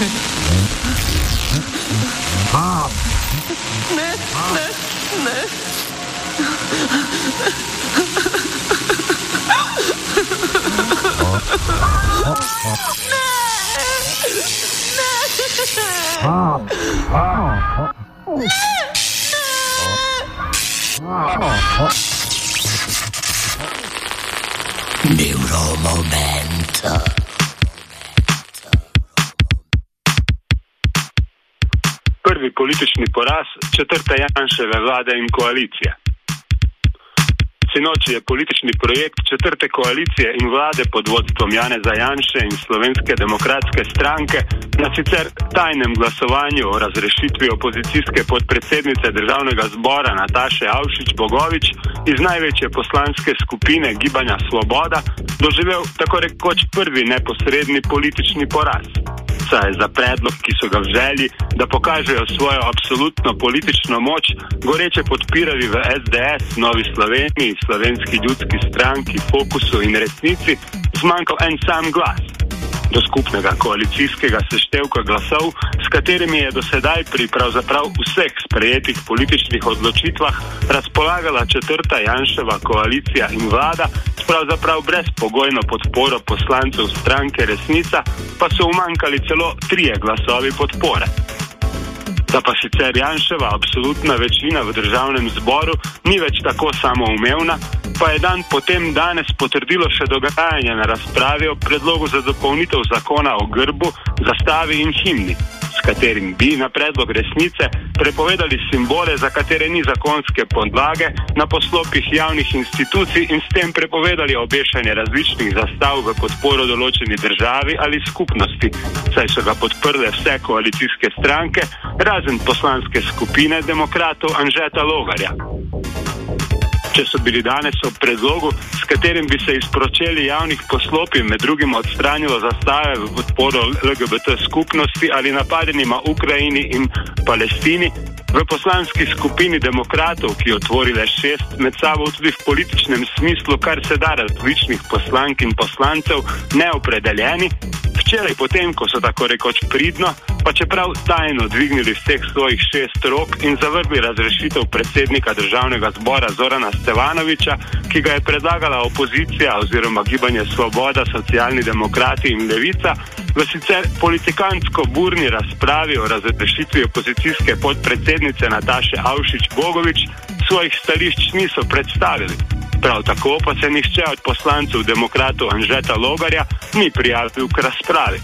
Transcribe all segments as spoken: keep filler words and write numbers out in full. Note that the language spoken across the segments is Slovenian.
Ne, ne, ne. Neuromomento. Prvi politični poraz četrte Janševe vlade in koalicije. Sinoči je politični projekt četrte koalicije in vlade pod vodstvom Janeza Janše in Slovenske demokratske stranke na sicer tajnem glasovanju o razrešitvi opozicijske podpredsednice Državnega zbora Nataše Avšič Bogovič iz največje poslanske skupine Gibanja Svoboda doživel tako rekoč prvi neposredni politični poraz. Saj za predlog, ki so ga v želji, da pokažejo svojo absolutno politično moč, goreče podpirali v es de es, Novi Sloveniji, Slovenski ljudski stranki, Fokusu in Resnici, zmanjkal en sam glas. Do skupnega koalicijskega seštevka glasov, s katerimi je do sedaj pri pravzaprav vseh sprejetih političnih odločitvah razpolagala četrta Janševa koalicija in vlada, s pravzaprav brezpogojno podporo poslancev stranke Resnica, pa so umanjkali celo trije glasovi podpore. Da pa sicer Janševa absolutna večina v državnem zboru ni več tako samoumevna, pa je dan potem danes potrdilo še dogajanje na razpravi o predlogu za dopolnitev zakona o grbu, zastavi in himni, s katerim bi na predlog Resnice prepovedali simbole, za katere ni zakonske podlage, na poslopjih javnih institucij in s tem prepovedali obešanje različnih zastav v podporo določeni državi ali skupnosti, saj so ga podprle vse koalicijske stranke, razen poslanske skupine demokratov Anžeta Logarja. Če so bili danes ob predlogu, s katerim bi se iz pročelij javnih poslopij med drugim odstranilo zastave v podporo el ge be te skupnosti ali napadenima Ukrajini in Palestini, v poslanski skupini demokratov, ki otvorile šest, med sabo tudi v političnem smislu, kar se da različnih poslank in poslancev, neopredeljeni, včeraj potem, ko so tako rekoč pridno, pa čeprav tajno dvignili vseh svojih šest rok in zavrgli razrešitev predsednika Državnega zbora Zorana Stevanovića, ki ga je predlagala opozicija oziroma Gibanje Svoboda, Socialni demokrati in Levica, v sicer politikantsko burni razpravi o razrešitvi opozicijske podpredsednice Nataše Avšič Bogovič svojih stališč niso predstavili. Prav tako pa se nihče od poslancev demokratov Anžeta Logarja ni prijavil k razpravi.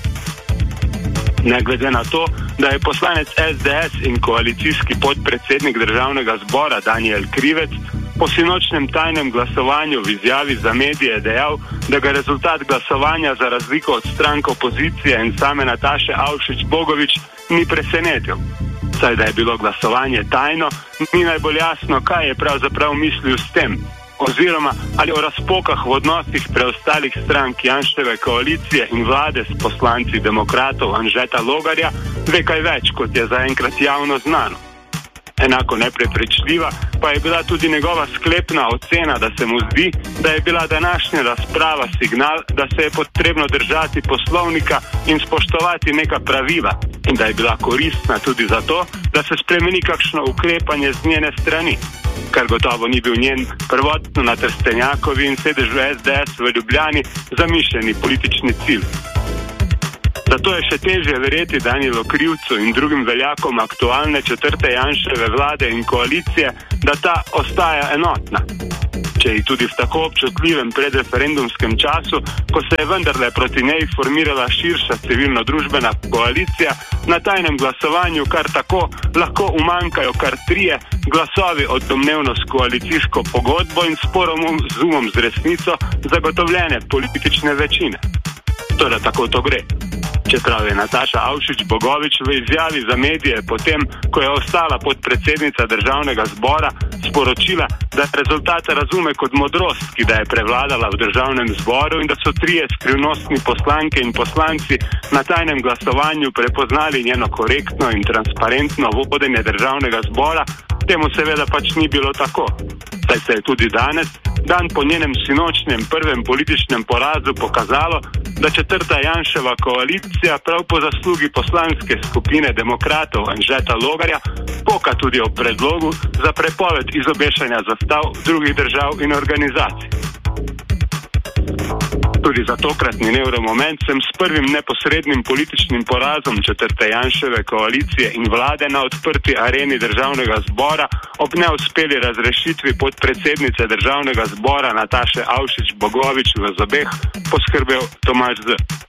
Ne glede na to, da je poslanec es de es in koalicijski podpredsednik Državnega zbora Danijel Krivec po sinočnem tajnem glasovanju v izjavi za medije dejal, da ga rezultat glasovanja za razliko od strank opozicije in same Nataše Avšič Bogovič ni presenetil. Saj da je bilo glasovanje tajno, ni najbolj jasno, kaj je pravzaprav mislil s tem, oziroma ali o razpokah v odnosih preostalih strank Janševe koalicije in vlade s poslanci demokratov Anžeta Logarja ve kaj več, kot je zaenkrat javno znano. Enako neprepričljiva pa je bila tudi njegova sklepna ocena, da se mu zdi, da je bila današnja razprava signal, da se je potrebno držati poslovnika in spoštovati neka pravila in da je bila koristna tudi zato, da se spremeni kakšno ukrepanje z njene strani, kar gotovo ni bil njen prvotno na Trstenjakovi in sedežu es de es v Ljubljani zamišljeni politični cilj. Zato je še težje verjeti Danijelu Krivcu in drugim veljakom aktualne četrte Janševe vlade in koalicije, da ta ostaja enotna. Če ji tudi v tako občutljivem predreferendumskem času, ko se je vendarle proti njej formirala širša civilno-družbena koalicija, na tajnem glasovanju kar tako lahko umanjkajo kar trije glasovi od domnevno s koalicijsko pogodbo in sporazumom z Resnico zagotovljene politične večine. Torej tako to gre. Čeprav je Nataša Avšič Bogovič v izjavi za medije potem, ko je ostala podpredsednica Državnega zbora, sporočila, da rezultate razume kot modrost, ki da je prevladala v Državnem zboru in da so trije skrivnostni poslanke in poslanci na tajnem glasovanju prepoznali njeno korektno in transparentno vodenje Državnega zbora, temu seveda pač ni bilo tako. Saj se je tudi danes, dan po njenem sinočnjem prvem političnem porazu pokazalo, da četrta Janševa koalicija prav po zaslugi poslanske skupine demokratov Anžeta Logarja poka tudi o predlogu za prepoved izobešanja zastav drugih držav in organizacij. Tudi za tokratni Neuromoment sem s prvim neposrednim političnim porazom četrte Janševe koalicije in vlade na odprti areni Državnega zbora ob neuspeli razrešitvi podpredsednice Državnega zbora Nataše Avšič Bogovič v zobeh poskrbel Tomaž Z.